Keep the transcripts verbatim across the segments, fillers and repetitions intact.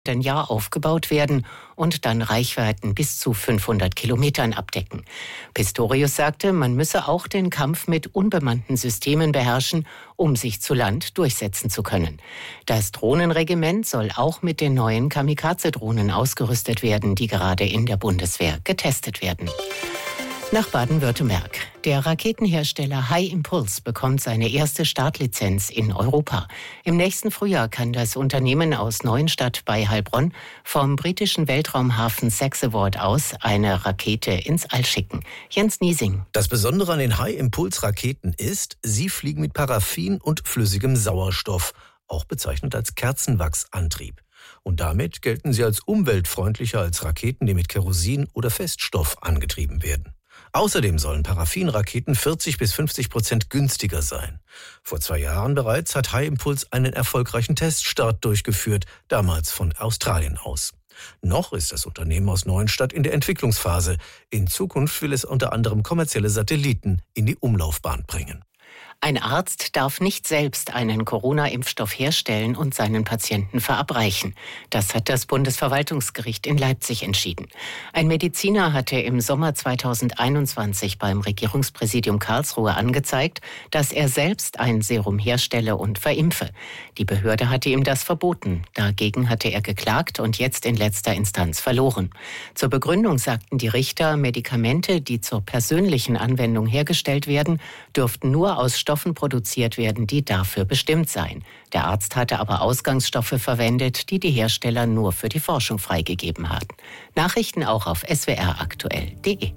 Jahr aufgebaut werden und dann Reichweiten bis zu fünfhundert Kilometern abdecken. Pistorius sagte, man müsse auch den Kampf mit unbemannten Systemen beherrschen, um sich zu Land durchsetzen zu können. Das Drohnenregiment soll auch mit den neuen Kamikaze-Drohnen ausgerüstet werden, die gerade in der Bundeswehr getestet werden. Nach Baden-Württemberg. Der Raketenhersteller High Impulse bekommt seine erste Startlizenz in Europa. Im nächsten Frühjahr kann das Unternehmen aus Neuenstadt bei Heilbronn vom britischen Weltraumhafen Saxaworth aus eine Rakete ins All schicken. Jens Niesing. Das Besondere an den High Impulse Raketen ist, sie fliegen mit Paraffin und flüssigem Sauerstoff, auch bezeichnet als Kerzenwachsantrieb. Und damit gelten sie als umweltfreundlicher als Raketen, die mit Kerosin oder Feststoff angetrieben werden. Außerdem sollen Paraffinraketen vierzig bis fünfzig Prozent günstiger sein. Vor zwei Jahren bereits hat High Impulse einen erfolgreichen Teststart durchgeführt, damals von Australien aus. Noch ist das Unternehmen aus Neuenstadt in der Entwicklungsphase. In Zukunft will es unter anderem kommerzielle Satelliten in die Umlaufbahn bringen. Ein Arzt darf nicht selbst einen Corona-Impfstoff herstellen und seinen Patienten verabreichen. Das hat das Bundesverwaltungsgericht in Leipzig entschieden. Ein Mediziner hatte im Sommer zweitausendeinundzwanzig beim Regierungspräsidium Karlsruhe angezeigt, dass er selbst ein Serum herstelle und verimpfe. Die Behörde hatte ihm das verboten. Dagegen hatte er geklagt und jetzt in letzter Instanz verloren. Zur Begründung sagten die Richter, Medikamente, die zur persönlichen Anwendung hergestellt werden, dürften nur aus Stoffen produziert werden, die dafür bestimmt seien. Der Arzt hatte aber Ausgangsstoffe verwendet, die die Hersteller nur für die Forschung freigegeben hatten. Nachrichten auch auf s w r aktuell punkt d e.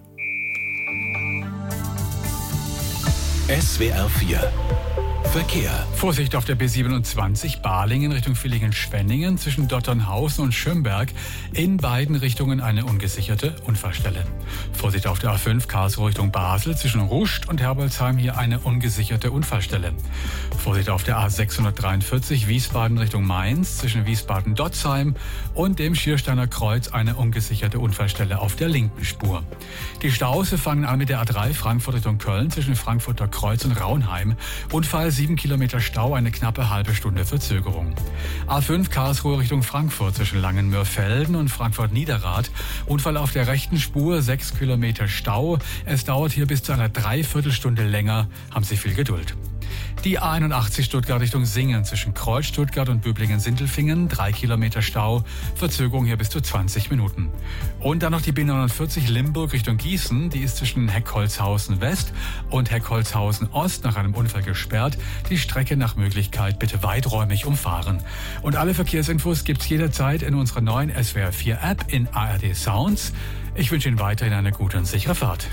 S W R vier Verkehr. Vorsicht auf der B siebenundzwanzig Balingen Richtung Villingen-Schwenningen zwischen Dotternhausen und Schönberg. In beiden Richtungen eine ungesicherte Unfallstelle. Vorsicht auf der A fünf Karlsruhe Richtung Basel zwischen Ruscht und Herbolzheim, hier eine ungesicherte Unfallstelle. Vorsicht auf der A sechshundertdreiundvierzig Wiesbaden Richtung Mainz zwischen Wiesbaden-Dotzheim und dem Schiersteiner Kreuz eine ungesicherte Unfallstelle auf der linken Spur. Die Staus fangen an mit der A drei Frankfurt Richtung Köln zwischen Frankfurter Kreuz und Raunheim. Unfall sieben Kilometer Stau, eine knappe halbe Stunde Verzögerung. A fünf Karlsruhe Richtung Frankfurt zwischen Langenmörfelden und Frankfurt-Niederrad. Unfall auf der rechten Spur, sechs Kilometer Stau. Es dauert hier bis zu einer Dreiviertelstunde länger. Haben Sie viel Geduld. Die A einundachtzig Stuttgart Richtung Singen zwischen Kreuz Stuttgart und Böblingen-Sindelfingen, drei Kilometer Stau, Verzögerung hier bis zu zwanzig Minuten. Und dann noch die B neunundvierzig Limburg Richtung Gießen, die ist zwischen Heckholzhausen West und Heckholzhausen Ost nach einem Unfall gesperrt. Die Strecke nach Möglichkeit bitte weiträumig umfahren. Und alle Verkehrsinfos gibt's jederzeit in unserer neuen S W R vier App in A R D Sounds. Ich wünsche Ihnen weiterhin eine gute und sichere Fahrt.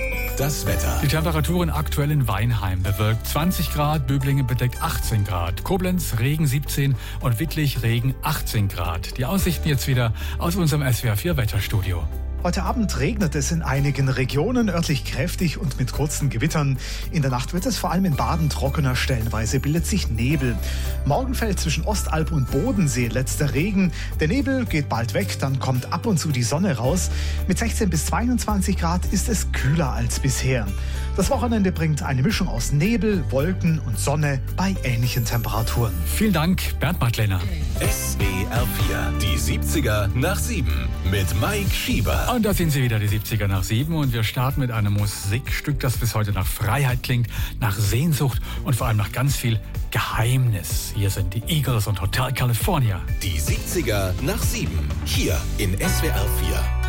Das Wetter. Die Temperaturen aktuell in Weinheim bewölkt zwanzig Grad, Böblingen bedeckt achtzehn Grad, Koblenz Regen siebzehn und Wittlich Regen achtzehn Grad. Die Aussichten jetzt wieder aus unserem S W R vier Wetterstudio. Heute Abend regnet es in einigen Regionen, örtlich kräftig und mit kurzen Gewittern. In der Nacht wird es vor allem in Baden trockener, stellenweise bildet sich Nebel. Morgen fällt zwischen Ostalb und Bodensee letzter Regen. Der Nebel geht bald weg, dann kommt ab und zu die Sonne raus. Mit sechzehn bis zweiundzwanzig Grad ist es kühler als bisher. Das Wochenende bringt eine Mischung aus Nebel, Wolken und Sonne bei ähnlichen Temperaturen. Vielen Dank, Bernd Madlener. S W R vier, die siebziger nach sieben mit Mike Schieber. Und da sind sie wieder, die siebziger nach sieben. Und wir starten mit einem Musikstück, das bis heute nach Freiheit klingt, nach Sehnsucht und vor allem nach ganz viel Geheimnis. Hier sind die Eagles und Hotel California. Die siebziger nach sieben, hier in S W R vier.